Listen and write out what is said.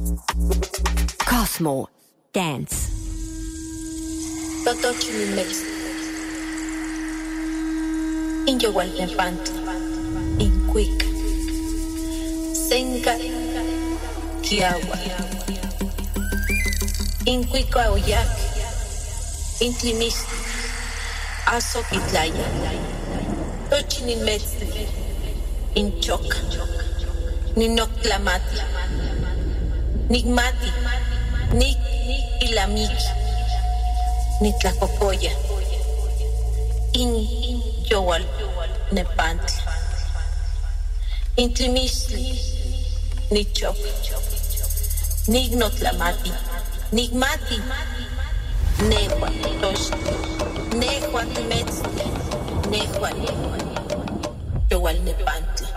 Cosmo Dance. Totochini Mex. In Yowaltepantla. In Cuica. Senga Kiawa. In Cuica Oyac. In Tlimistli. Azoquitlaya. Tochini Mex. In Choca. Ninoctlamati. Nigmati. Nik Ilamiki. Nitlacocoya. In Yowal Nepantla. In Tlimistli. Nichok. Nignotlamati. Nigmati. Nehua Tosh. Nehua Timetzli. Nehua Yowal Nepantla.